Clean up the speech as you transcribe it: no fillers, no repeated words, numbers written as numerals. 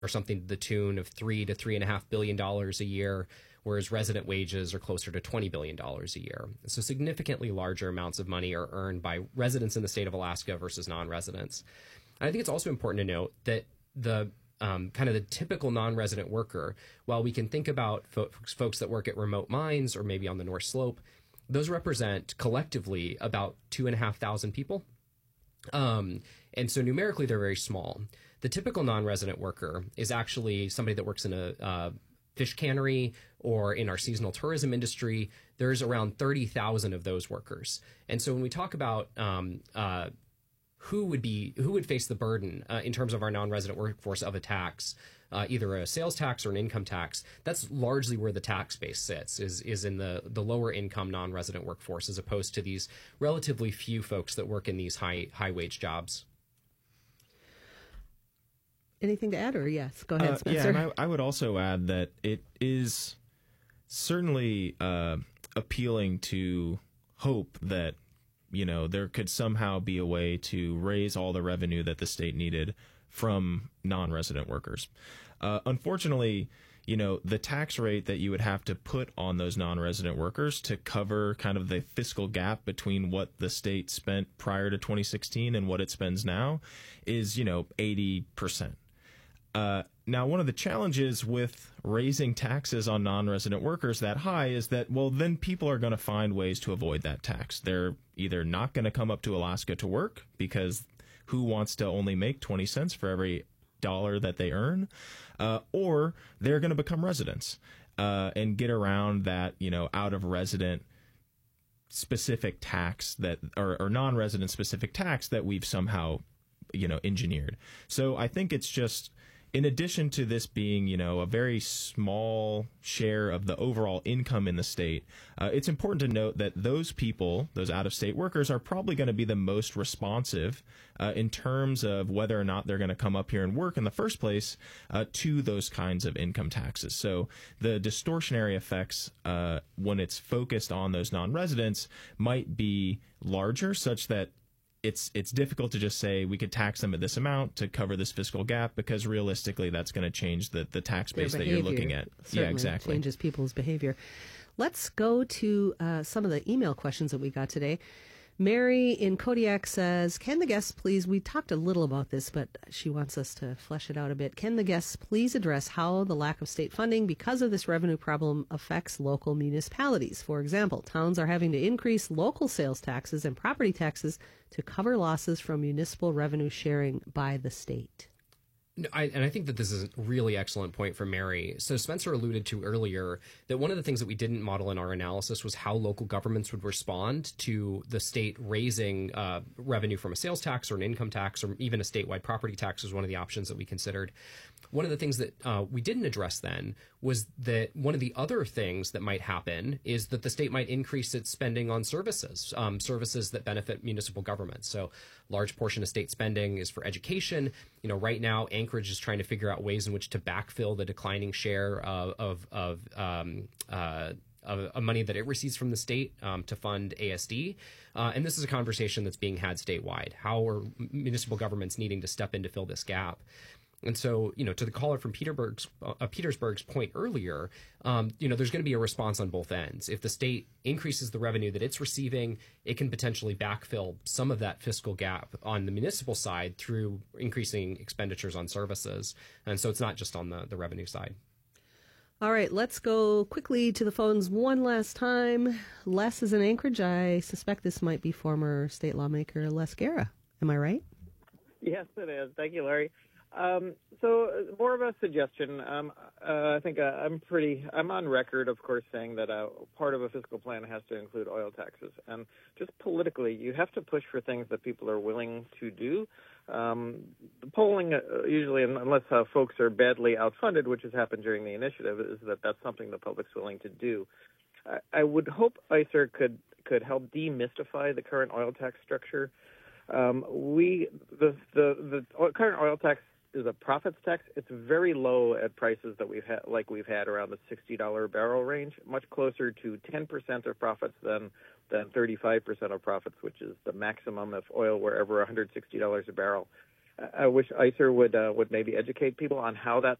or something to the tune of $3 to $3.5 billion a year, whereas resident wages are closer to $20 billion a year. So significantly larger amounts of money are earned by residents in the state of Alaska versus non-residents. And I think it's also important to note that the kind of the typical non-resident worker, while we can think about folks that work at remote mines or maybe on the North Slope, those represent collectively about 2,500 people. And so numerically, they're very small. The typical non-resident worker is actually somebody that works in a fish cannery or in our seasonal tourism industry. There's around 30,000 of those workers. And so when we talk about who would face the burden in terms of our non-resident workforce of a tax, either a sales tax or an income tax, that's largely where the tax base sits, is in the lower income non-resident workforce, as opposed to these relatively few folks that work in these high wage jobs. Anything to add, or yes, go ahead, Spencer. Yeah, and I would also add that it is certainly appealing to hope that there could somehow be a way to raise all the revenue that the state needed from non-resident workers. Unfortunately, the tax rate that you would have to put on those non-resident workers to cover kind of the fiscal gap between what the state spent prior to 2016 and what it spends now is, 80%. Now, one of the challenges with raising taxes on non-resident workers that high is that, well, then people are going to find ways to avoid that tax. They're either not going to come up to Alaska to work, because who wants to only make 20 cents for every dollar that they earn, or they're going to become residents and get around that, out of resident specific tax that, or non-resident specific tax that we've somehow, engineered. So I think it's just, in addition to this being, a very small share of the overall income in the state, it's important to note that those people, those out-of-state workers, are probably going to be the most responsive in terms of whether or not they're going to come up here and work in the first place to those kinds of income taxes. So the distortionary effects when it's focused on those non-residents might be larger, such that it's difficult to just say we could tax them at this amount to cover this fiscal gap, because realistically that's going to change the tax base that you're looking at. Yeah, exactly. Changes people's behavior. Let's go to some of the email questions that we got today. Mary in Kodiak says, can the guests please, we talked a little about this, but she wants us to flesh it out a bit. Can the guests please address how the lack of state funding because of this revenue problem affects local municipalities? For example, towns are having to increase local sales taxes and property taxes to cover losses from municipal revenue sharing by the state. I think that this is a really excellent point from Mary. So Spencer alluded to earlier that one of the things that we didn't model in our analysis was how local governments would respond to the state raising revenue from a sales tax or an income tax, or even a statewide property tax was one of the options that we considered. One of the things that we didn't address then was that one of the other things that might happen is that the state might increase its spending on services, services that benefit municipal governments. So a large portion of state spending is for education. Right now, Anchorage is trying to figure out ways in which to backfill the declining share of money that it receives from the state to fund ASD. And this is a conversation that's being had statewide. How are municipal governments needing to step in to fill this gap? And so, to the caller from Petersburg's point earlier, there's going to be a response on both ends. If the state increases the revenue that it's receiving, it can potentially backfill some of that fiscal gap on the municipal side through increasing expenditures on services. And so it's not just on the revenue side. All right, let's go quickly to the phones one last time. Les is in Anchorage. I suspect this might be former state lawmaker Les Guerra. Am I right? Yes, it is. Thank you, Larry. So more of a suggestion. I think I'm on record, of course, saying that part of a fiscal plan has to include oil taxes. And just politically, you have to push for things that people are willing to do. The polling, usually, unless folks are badly outfunded, which has happened during the initiative, is that that's something the public's willing to do. I would hope ICER could help demystify the current oil tax structure. The current oil tax is a profits tax. It's very low at prices that we've had around the $60 a barrel range, much closer to 10% of profits than 35% of profits, which is the maximum if oil were ever $160 a barrel. I wish ICER would maybe educate people on how that